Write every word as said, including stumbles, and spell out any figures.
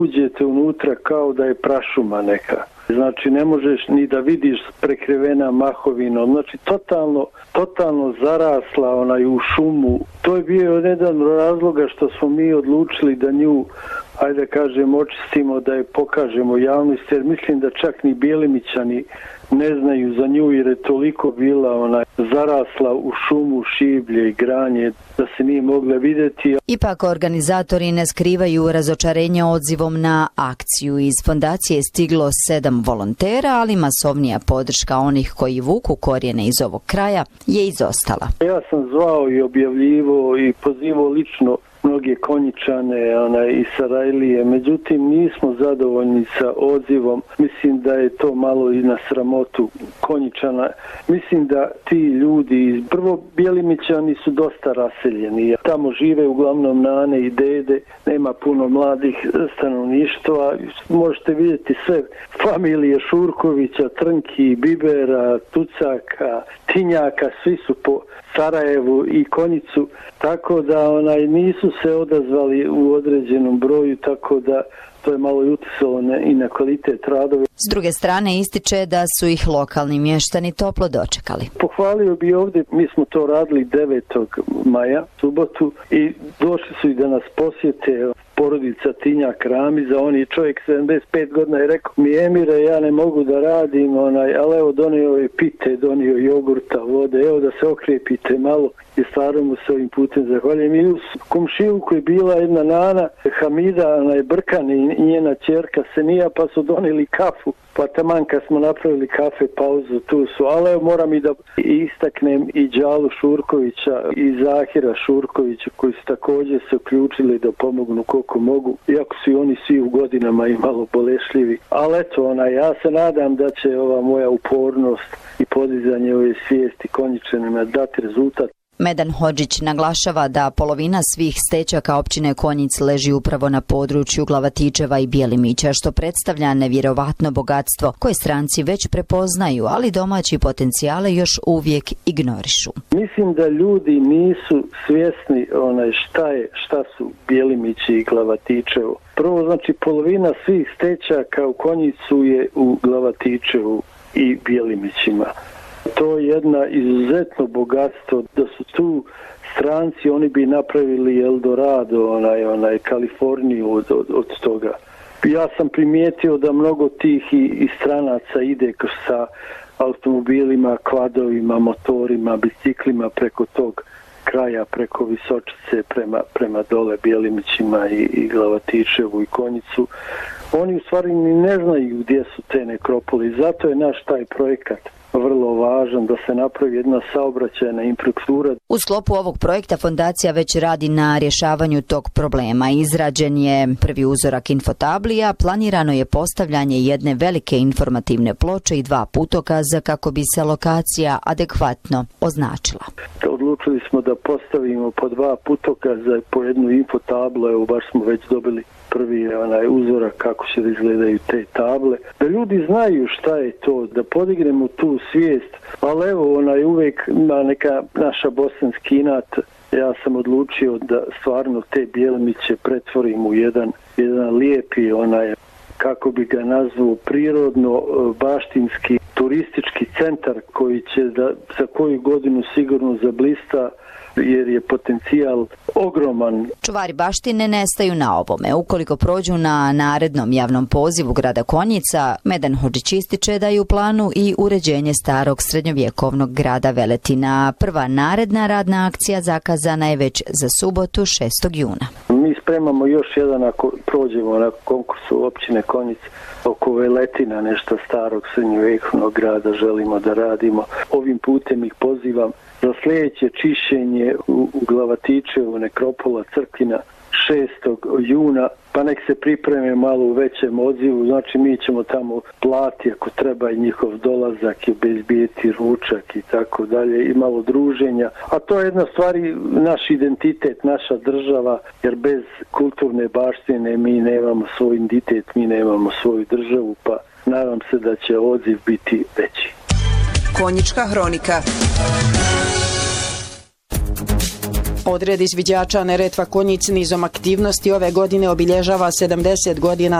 Uđete unutra kao da je prašuma neka. Znači ne možeš ni da vidiš prekrivena mahovinom. Znači totalno, totalno zarasla onaj u šumu. To je bio jedan razloga što smo mi odlučili da nju, ajde kažem, očistimo, da je pokažemo javnosti, jer mislim da čak ni Bjelimićani ne znaju za nju, jer je toliko bila ona zarasla u šumu, šiblje i granje da se nije mogla vidjeti. Ipak organizatori ne skrivaju razočarenje odzivom na akciju. Iz fondacije je stiglo sedam volontera, ali masovnija podrška onih koji vuku korijene iz ovog kraja je izostala. Ja sam zvao i objavljivo i pozivao lično mnoge Konjičane onaj, i Sarajlije, međutim nismo zadovoljni sa odzivom. Mislim da je to malo i na sramotu Konjičana. Mislim da ti ljudi, prvo Bjelimićani su dosta raseljeni, tamo žive uglavnom nane i dede, nema puno mladih stanovništva. Možete vidjeti sve familije Šurkovića, Trnki, Bibera, Tucaka, Tinjaka, svi su po Sarajevu i Konjicu, tako da onaj nisu se odazvali u određenom broju, tako da to je malo i utjecalo i na kvalitet radove. S druge strane ističe da su ih lokalni mještani toplo dočekali. Pohvalio bi ovdje, mi smo to radili devetog maja, subotu, i došli su i da nas posjete porodica Tinjak Ramiza. On je čovjek sedamdeset pet godina i rekao mi, Emire, ja ne mogu da radim, onaj, ali evo donio je pite, donio jogurta, vode, evo da se okrepite malo, i stvarno mu se ovim putem zahvaljujem. I u komšiluku je bila jedna nana, Hamida, onaj Brkan i njena ćerka Senija, pa su donijeli kafu, pa taman kad smo napravili kafe pauzu, tu su, ali evo moram i da istaknem i Đalu Šurkovića i Zahira Šurkovića, koji su također se uključili da pomognu koliko mogu, iako su i oni svi u godinama i malo bolešljivi. Ali eto, ona, ja se nadam da će ova moja upornost i podizanje ove svijesti Konjičanima dati rezultat. Medan Hodžić naglašava da polovina svih stećaka općine Konjic leži upravo na području Glavatičeva i Bjelimića, što predstavlja nevjerovatno bogatstvo koje stranci već prepoznaju, ali domaći potencijale još uvijek ignorišu. Mislim da ljudi nisu svjesni onaj šta je, šta su Bjelimići i Glavatičevo. Prvo, znači, polovina svih stećaka u Konjicu je u Glavatičevu i Bjelimićima. To je jedna izuzetno bogatstvo, da su tu stranci, oni bi napravili Eldorado, onaj, onaj, Kaliforniju od, od, od toga. Ja sam primijetio da mnogo tih i, i stranaca ide sa automobilima, kvadovima, motorima, biciklima preko tog kraja, preko Visočice prema, prema dole Bjelimićima i, i Glavatičevu i Konjicu. Oni u stvari ni ne znaju gdje su te nekropole i zato je naš taj projekat vrlo važan, da se napravi jedna saobraćajna infrastruktura. U sklopu ovog projekta fondacija već radi na rješavanju tog problema. Izrađen je prvi uzorak infotablija, planirano je postavljanje jedne velike informativne ploče i dva putokaza kako bi se lokacija adekvatno označila. Odlučili smo da postavimo po dva putokaza i po jednu infotablu, evo baš smo već dobili prvi onaj uzorak kako će da izgledaju te table, da ljudi znaju šta je to, da podignemo tu svijest, ali evo onaj uvijek ima neka naša bosanski inat. Ja sam odlučio da stvarno te Bjelimiće pretvorim u jedan, jedan lijepi onaj, kako bi ga nazvao, prirodno baštinski turistički centar koji će da za koju godinu sigurno zablista, jer je potencijal ogroman. Čuvari baštine ne staju na ovome. Ukoliko prođu na narednom javnom pozivu grada Konjica, Medan Hodžić ističe da je u planu i uređenje starog srednjovjekovnog grada Veletina. Prva naredna radna akcija zakazana je već za subotu šestog juna. Mi spremamo još jedan, ako prođemo na konkursu općine Konjic, oko Veletina, nešto starog srednjovjekovnog grada želimo da radimo. Ovim putem ih pozivam za sljedeće čišćenje u, u Glavatičevu nekropola Crkvina šestog juna, pa nek se pripreme malo u većem odzivu. Znači mi ćemo tamo plati ako treba i njihov dolazak i bezbijeti ručak i tako dalje i malo druženja. A to je jedna stvari naš identitet, naša država, jer bez kulturne baštine mi nemamo svoj identitet, mi nemamo svoju državu, pa nadam se da će odziv biti veći. Konjička hronika. Odred izviđača Neretva Konjic nizom aktivnosti ove godine obilježava sedamdeset godina